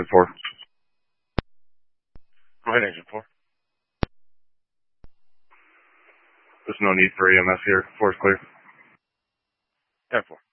Agent 4. Go ahead, Agent 4. There's no need for EMS here. 4 is clear. 10-4.